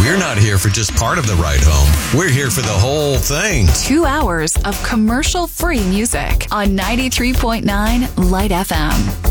We're not here for just part of the ride home. We're here for the whole thing. 2 hours of commercial-free music on 93.9 Light FM.